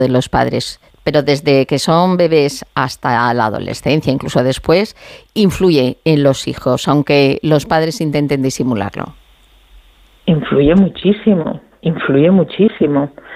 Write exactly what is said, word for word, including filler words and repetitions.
de los padres, pero desde que son bebés hasta la adolescencia, incluso después, influye en los hijos, aunque los padres intenten disimularlo. Influye muchísimo, influye muchísimo.